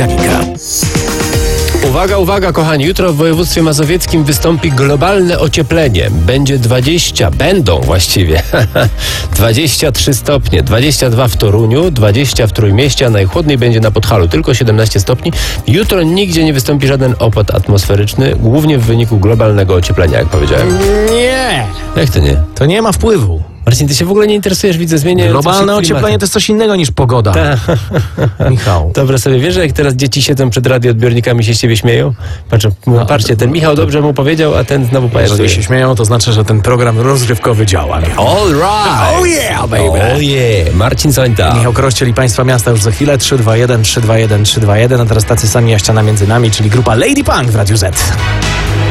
organika. Uwaga, uwaga, kochani, jutro w województwie mazowieckim wystąpi globalne ocieplenie. Będą właściwie 23 stopnie, 22 w Toruniu, 20 w Trójmieście, a najchłodniej będzie na Podhalu, tylko 17 stopni. Jutro nigdzie nie wystąpi żaden opad atmosferyczny, głównie w wyniku globalnego ocieplenia, jak powiedziałem. Nie, Jak to nie? to nie ma wpływu. Marcin, ty się w ogóle nie interesujesz, widzę, zmieniające się Globalne klimaty. ocieplenie to jest coś innego niż pogoda. Michał. Dobra, sobie wiesz, że jak teraz dzieci siedzą przed radioodbiornikami, się z ciebie śmieją? Patrzcie, ten Michał dobrze mu powiedział, a ten znowu pajacuje. Jeżeli się śmieją, to znaczy, że ten program rozrywkowy działa. All right! Oh yeah, baby! Oh yeah! Marcin Sońta. Michał Krościel i Państwa Miasta już za chwilę. 321, 321, 321. A teraz tacy sami, a ściana między nami, czyli grupa Lady Punk w Radiu Z.